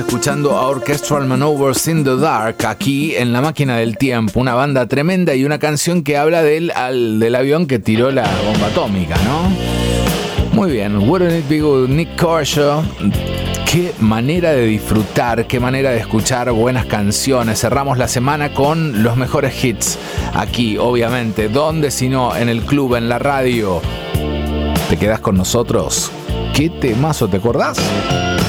Escuchando a Orchestral Maneuvers in the Dark aquí en La Máquina del Tiempo, una banda tremenda y una canción que habla del avión que tiró la bomba atómica, ¿no? Muy bien, Wouldn't It Be Good, Nick Kershaw. Qué manera de disfrutar, qué manera de escuchar buenas canciones. Cerramos la semana con los mejores hits. Aquí, obviamente, ¿dónde si no? En el club, en la radio. ¿Te quedás con nosotros? ¿Qué temazo, te acordás?